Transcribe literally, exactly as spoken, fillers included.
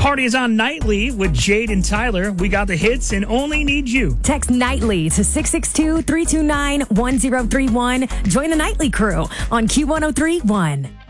party is on nightly with Jade and Tyler. We got the hits and only need you. Text nightly to six six two, three two nine, one zero three one. Join the Nightly crew on Q one oh three point one.